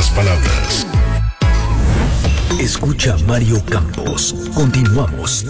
las palabras. Escucha Mario Campos. Continuamos.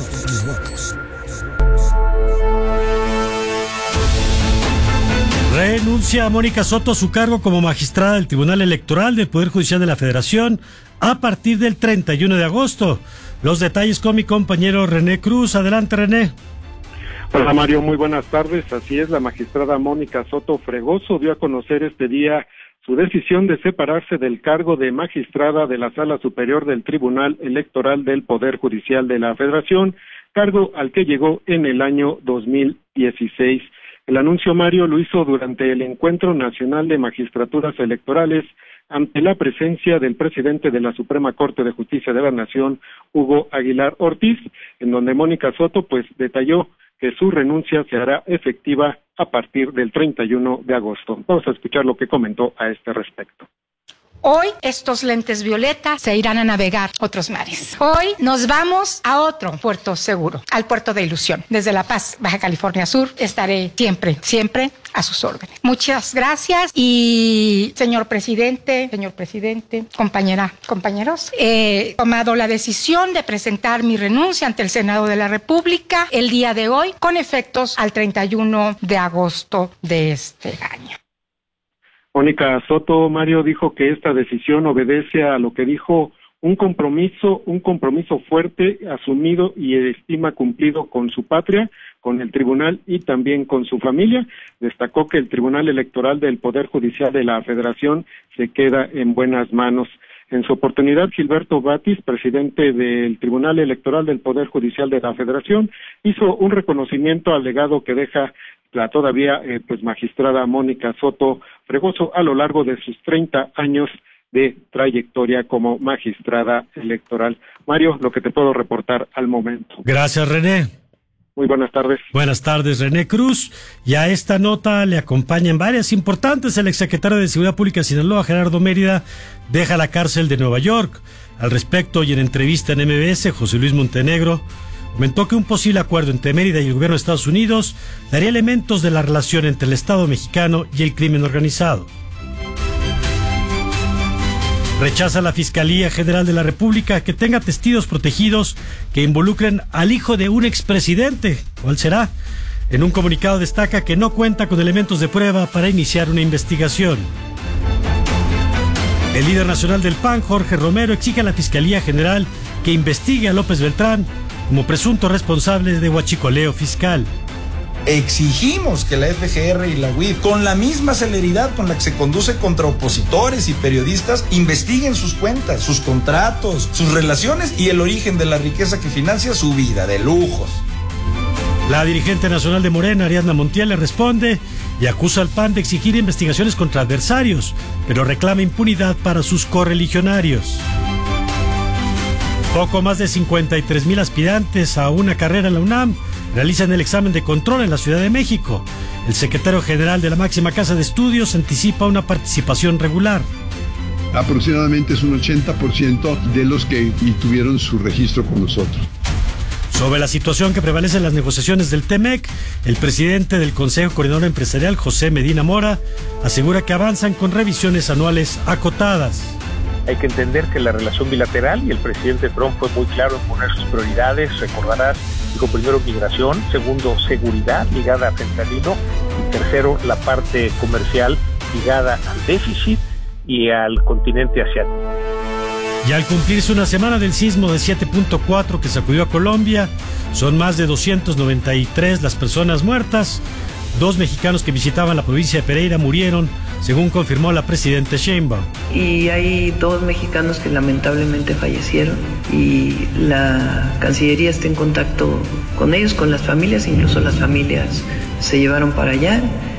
Renuncia a Mónica Soto a su cargo como magistrada del Tribunal Electoral del Poder Judicial de la Federación a partir del 31 de agosto. Los detalles con mi compañero René Cruz. Adelante, René. Hola Mario, muy buenas tardes. Así es, la magistrada Mónica Soto Fregoso dio a conocer este día su decisión de separarse del cargo de magistrada de la Sala Superior del Tribunal Electoral del Poder Judicial de la Federación, cargo al que llegó en el año 2016. El anuncio, Mario, lo hizo durante el Encuentro Nacional de Magistraturas Electorales ante la presencia del presidente de la Suprema Corte de Justicia de la Nación, Hugo Aguilar Ortiz, en donde Mónica Soto detalló que su renuncia se hará efectiva a partir del 31 de agosto. Vamos a escuchar lo que comentó a este respecto. Hoy estos lentes violetas se irán a navegar otros mares. Hoy nos vamos a otro puerto seguro, al puerto de Ilusión. Desde La Paz, Baja California Sur, estaré siempre a sus órdenes. Muchas gracias y señor presidente, compañeros, he tomado la decisión de presentar mi renuncia ante el Senado de la República el día de hoy con efectos al 31 de agosto de este año. Mónica Soto, Mario, dijo que esta decisión obedece a lo que dijo un compromiso fuerte, asumido y estima cumplido con su patria, con el tribunal y también con su familia. Destacó que el Tribunal Electoral del Poder Judicial de la Federación se queda en buenas manos. En su oportunidad, Gilberto Batis, presidente del Tribunal Electoral del Poder Judicial de la Federación, hizo un reconocimiento al legado que deja la todavía magistrada Mónica Soto Fregoso a lo largo de sus 30 años de trayectoria como magistrada electoral. Mario, lo que te puedo reportar al momento. Gracias, René. Muy buenas tardes. Buenas tardes, René Cruz. Y a esta nota le acompañan varias importantes. El exsecretario de Seguridad Pública de Sinaloa, Gerardo Mérida, deja la cárcel de Nueva York. Al respecto, y en entrevista en MBS, José Luis Montenegro comentó que un posible acuerdo entre Mérida y el gobierno de Estados Unidos daría elementos de la relación entre el Estado mexicano y el crimen organizado. Rechaza la Fiscalía General de la República que tenga testigos protegidos que involucren al hijo de un expresidente. ¿Cuál será? En un comunicado destaca que no cuenta con elementos de prueba para iniciar una investigación. El líder nacional del PAN, Jorge Romero, exige a la Fiscalía General que investigue a López Beltrán como presunto responsable de huachicoleo fiscal. Exigimos que la FGR y la UIF, con la misma celeridad con la que se conduce contra opositores y periodistas, investiguen sus cuentas, sus contratos, sus relaciones y el origen de la riqueza que financia su vida de lujos. La dirigente nacional de Morena, Ariadna Montiel, le responde y acusa al PAN de exigir investigaciones contra adversarios, pero reclama impunidad para sus correligionarios. Poco más de 53,000 aspirantes a una carrera en la UNAM realizan el examen de control en la Ciudad de México. El secretario general de la máxima casa de estudios anticipa una participación regular. Aproximadamente es un 80% de los que tuvieron su registro con nosotros. Sobre la situación que prevalece en las negociaciones del TEMEC, el presidente del Consejo Coordinador Empresarial, José Medina Mora, asegura que avanzan con revisiones anuales acotadas. Hay que entender que la relación bilateral, y el presidente Trump fue muy claro en poner sus prioridades, recordarás, dijo primero migración, segundo seguridad ligada a fentanilo, y tercero la parte comercial ligada al déficit y al continente asiático. Y al cumplirse una semana del sismo de 7.4 que sacudió a Colombia, son más de 293 las personas muertas. 2 mexicanos que visitaban la provincia de Pereira murieron, según confirmó la presidenta Sheinbaum. Y hay 2 mexicanos que lamentablemente fallecieron y la Cancillería está en contacto con ellos, con las familias, incluso las familias se llevaron para allá.